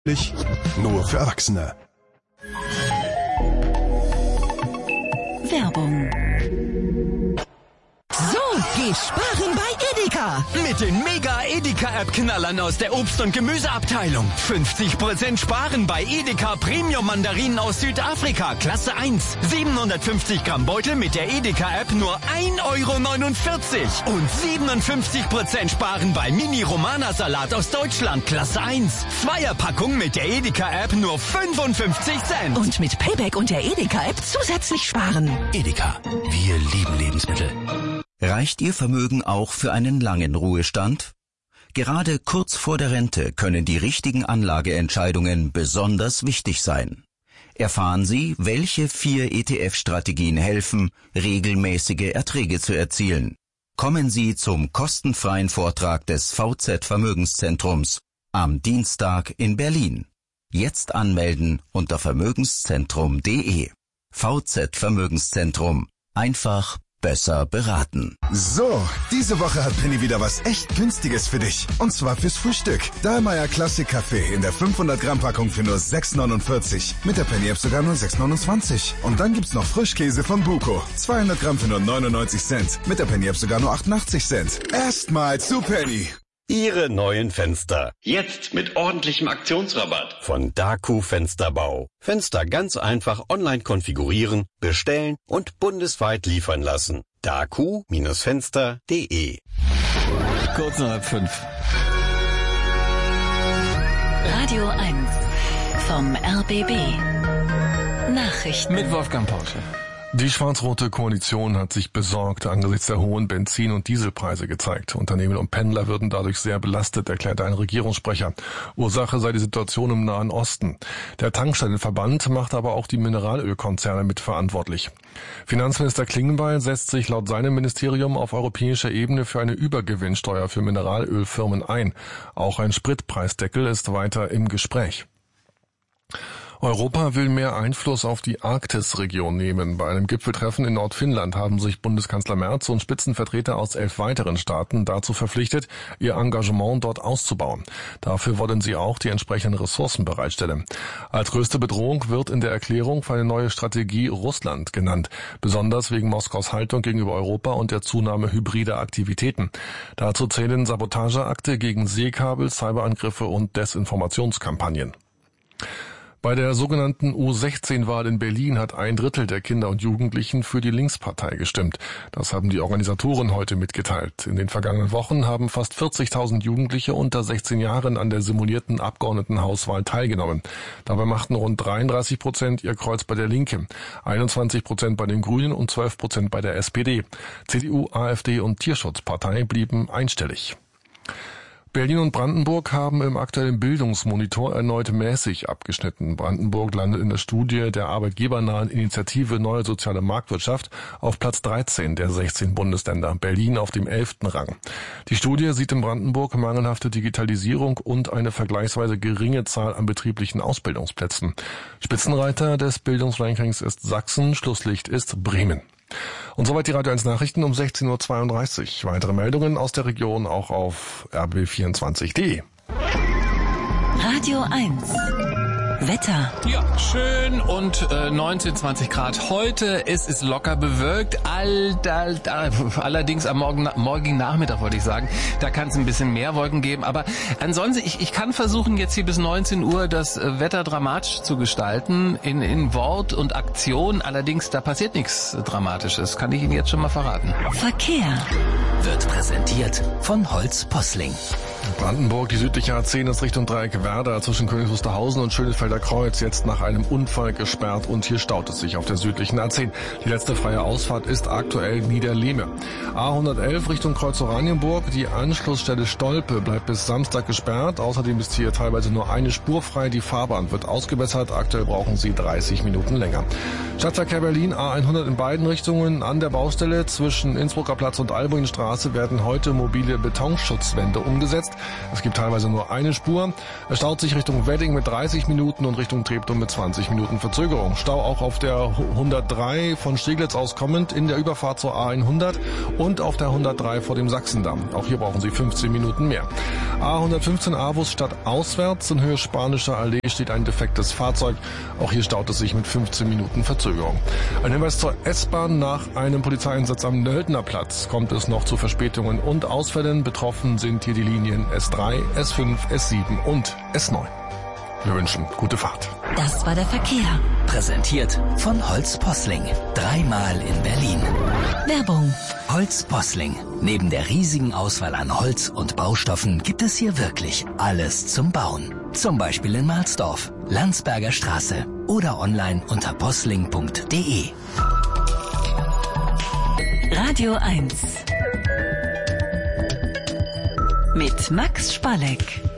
Nur für Erwachsene. Werbung. So geht sparen bei Edeka. Mit den Mega-Edeka-App-Knallern aus der Obst- und Gemüseabteilung. 50% sparen bei Edeka Premium-Mandarinen aus Südafrika, Klasse 1. 750 Gramm Beutel mit der Edeka-App nur 1,49 € und 57% sparen bei Mini-Romana-Salat aus Deutschland, Klasse 1. Zweierpackung mit der Edeka-App nur 55 Cent. Und mit Payback und der Edeka-App zusätzlich sparen. Edeka, wir lieben Lebensmittel. Reicht Ihr Vermögen auch für einen langen Ruhestand? Gerade kurz vor der Rente können die richtigen Anlageentscheidungen besonders wichtig sein. Erfahren Sie, welche 4 ETF-Strategien helfen, regelmäßige Erträge zu erzielen. Kommen Sie zum kostenfreien Vortrag des VZ Vermögenszentrums am Dienstag in Berlin. Jetzt anmelden unter vermögenszentrum.de. VZ Vermögenszentrum. Einfach besser beraten. So, diese Woche hat Penny wieder was echt Günstiges für dich. Und zwar fürs Frühstück. Dahlmeier Classic Kaffee in der 500 Gramm Packung für nur 6,49. Mit der Penny App sogar nur 6,29. Und dann gibt's noch Frischkäse von Buko. 200 Gramm für nur 99 Cent. Mit der Penny App sogar nur 88 Cent. Erstmal zu Penny. Ihre neuen Fenster. Jetzt mit ordentlichem Aktionsrabatt. Von Daku Fensterbau. Fenster ganz einfach online konfigurieren, bestellen und bundesweit liefern lassen. daku-fenster.de. Kurz nach 5. Radio 1 vom RBB. Nachrichten. Mit Wolfgang Pausche. Die schwarz-rote Koalition hat sich besorgt angesichts der hohen Benzin- und Dieselpreise gezeigt. Unternehmen und Pendler würden dadurch sehr belastet, erklärte ein Regierungssprecher. Ursache sei die Situation im Nahen Osten. Der Tankstellenverband macht aber auch die Mineralölkonzerne mitverantwortlich. Finanzminister Klingbeil setzt sich laut seinem Ministerium auf europäischer Ebene für eine Übergewinnsteuer für Mineralölfirmen ein. Auch ein Spritpreisdeckel ist weiter im Gespräch. Europa will mehr Einfluss auf die Arktisregion nehmen. Bei einem Gipfeltreffen in Nordfinnland haben sich Bundeskanzler Merz und Spitzenvertreter aus 11 weiteren Staaten dazu verpflichtet, ihr Engagement dort auszubauen. Dafür wollen sie auch die entsprechenden Ressourcen bereitstellen. Als größte Bedrohung wird in der Erklärung für eine neue Strategie Russland genannt, besonders wegen Moskaus Haltung gegenüber Europa und der Zunahme hybrider Aktivitäten. Dazu zählen Sabotageakte gegen Seekabel, Cyberangriffe und Desinformationskampagnen. Bei der sogenannten U16-Wahl in Berlin hat 1/3 der Kinder und Jugendlichen für die Linkspartei gestimmt. Das haben die Organisatoren heute mitgeteilt. In den vergangenen Wochen haben fast 40.000 Jugendliche unter 16 Jahren an der simulierten Abgeordnetenhauswahl teilgenommen. Dabei machten rund 33% ihr Kreuz bei der Linke, 21% bei den Grünen und 12% bei der SPD. CDU, AfD und Tierschutzpartei blieben einstellig. Berlin und Brandenburg haben im aktuellen Bildungsmonitor erneut mäßig abgeschnitten. Brandenburg landet in der Studie der arbeitgebernahen Initiative Neue Soziale Marktwirtschaft auf Platz 13 der 16 Bundesländer, Berlin auf dem 11. Rang. Die Studie sieht in Brandenburg mangelhafte Digitalisierung und eine vergleichsweise geringe Zahl an betrieblichen Ausbildungsplätzen. Spitzenreiter des Bildungsrankings ist Sachsen, Schlusslicht ist Bremen. Und soweit die Radio 1 Nachrichten um 16.32 Uhr. Weitere Meldungen aus der Region auch auf rb24.de. Radio 1. Wetter. Ja, schön und 19, 20 Grad heute. Es ist locker bewölkt. Allerdings am morgigen Nachmittag wollte ich sagen, da kann es ein bisschen mehr Wolken geben. Aber ansonsten, ich kann versuchen, jetzt hier bis 19 Uhr das Wetter dramatisch zu gestalten in Wort und Aktion. Allerdings, da passiert nichts Dramatisches. Kann ich Ihnen jetzt schon mal verraten. Verkehr. Wird präsentiert von Holz Posling. Brandenburg, die südliche A10 ist Richtung Dreieck Werder zwischen Königs Wusterhausen und Schönefelder Kreuz jetzt nach einem Unfall gesperrt und hier staut es sich auf der südlichen A10. Die letzte freie Ausfahrt ist aktuell Niederlehme. A111 Richtung Kreuz Oranienburg, die Anschlussstelle Stolpe bleibt bis Samstag gesperrt. Außerdem ist hier teilweise nur eine Spur frei. Die Fahrbahn wird ausgebessert. Aktuell brauchen Sie 30 Minuten länger. Stadtverkehr Berlin, A100 in beiden Richtungen. An der Baustelle zwischen Innsbrucker Platz und Albuinstraße werden heute mobile Betonschutzwände umgesetzt. Es gibt teilweise nur eine Spur. Es staut sich Richtung Wedding mit 30 Minuten und Richtung Treptow mit 20 Minuten Verzögerung. Stau auch auf der 103 von Steglitz aus kommend in der Überfahrt zur A100 und auf der 103 vor dem Sachsendamm. Auch hier brauchen Sie 15 Minuten mehr. A115 Avus Stadt auswärts in Höhe Spanischer Allee steht ein defektes Fahrzeug. Auch hier staut es sich mit 15 Minuten Verzögerung. Ein Hinweis zur S-Bahn: Nach einem Polizeieinsatz am Nöldner Platz kommt es noch zu Verspätungen und Ausfällen. Betroffen sind hier die Linien S3, S5, S7 und S9. Wir wünschen gute Fahrt. Das war der Verkehr. Präsentiert von Holz Posling. 3-mal in Berlin. Werbung. Holz Posling. Neben der riesigen Auswahl an Holz und Baustoffen gibt es hier wirklich alles zum Bauen. Zum Beispiel in Marsdorf, Landsberger Straße oder online unter posling.de. Radio 1 mit Max Spalleck.